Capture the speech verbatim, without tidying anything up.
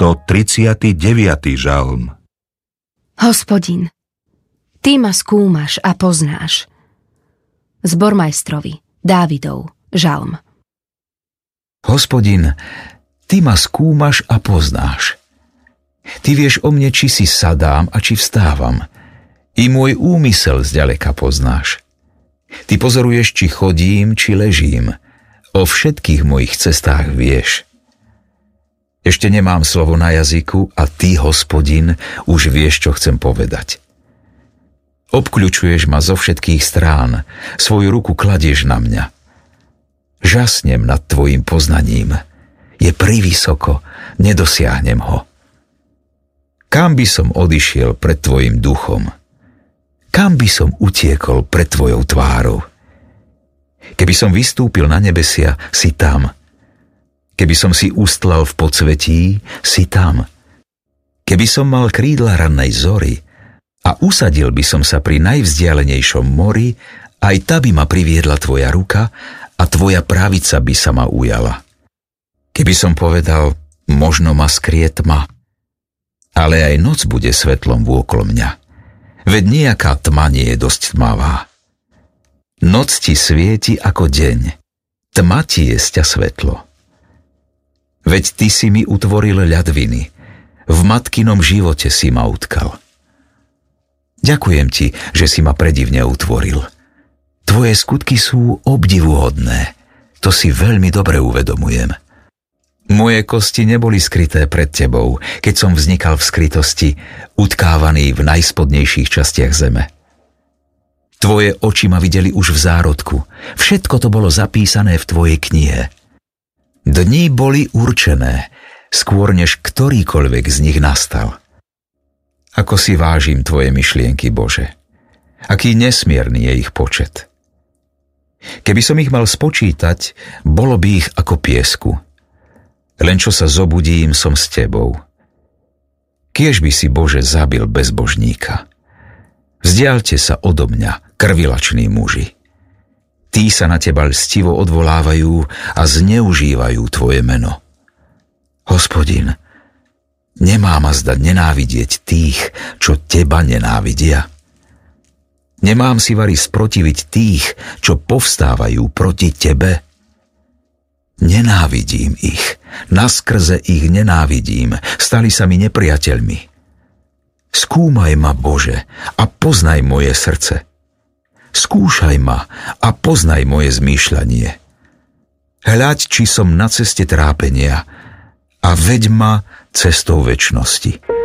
stotridsiaty deviaty žalm. Hospodin, Ty ma skúmaš a poznáš. Zbormajstrovi, Dávidov, žalm. Hospodin, Ty ma skúmaš a poznáš. Ty vieš o mne, či si sadám a či vstávam. I môj úmysel zďaleka poznáš. Ty pozoruješ, či chodím, či ležím. O všetkých mojich cestách vieš. Ešte nemám slovo na jazyku a Ty, Hospodin, už vieš, čo chcem povedať. Obkľučuješ ma zo všetkých strán, svoju ruku kladieš na mňa. Žasnem nad Tvojim poznaním. Je privysoko, nedosiahnem ho. Kam by som odišiel pred Tvojim duchom? Kam by som utiekol pred Tvojou tvárou? Keby som vystúpil na nebesia, si tam. Keby som si ustlal v podsvetí, si tam. Keby som mal krídla rannej zory a usadil by som sa pri najvzdialenejšom mori, aj tá by ma priviedla Tvoja ruka a Tvoja pravica by sa ma ujala. Keby som povedal, možno ma skrie tma, ale aj noc bude svetlom vôkolo mňa. Veď nejaká tma nie je dosť tmavá. Noc ti svieti ako deň, tma ti jesťa svetlo. Veď ty si mi utvoril ľadviny, v matkinom živote si ma utkal. Ďakujem ti, že si ma predivne utvoril. Tvoje skutky sú obdivuhodné, to si veľmi dobre uvedomujem. Moje kosti neboli skryté pred tebou, keď som vznikal v skrytosti, utkávaný v najspodnejších častiach zeme. Tvoje oči ma videli už v zárodku. Všetko to bolo zapísané v Tvojej knihe. Dni boli určené, skôr než ktorýkoľvek z nich nastal. Ako si vážim Tvoje myšlienky, Bože. Aký nesmierny je ich počet. Keby som ich mal spočítať, bolo by ich ako piesku. Len čo sa zobudím, som s Tebou. Kiež by si, Bože, zabil bezbožníka. Vzdialte sa odo mňa, krvilační muži. Tí sa na Teba lstivo odvolávajú a zneužívajú Tvoje meno. Hospodin, nemá ma zdať nenávidieť tých, čo Teba nenávidia. Nemám si vari sprotiviť tých, čo povstávajú proti Tebe. Nenávidím ich, naskrze ich nenávidím, stali sa mi nepriateľmi. Skúmaj ma, Bože, a poznaj moje srdce. Skúšaj ma a poznaj moje zmýšľanie. Hľaď, či som na ceste trápenia a veď ma cestou večnosti.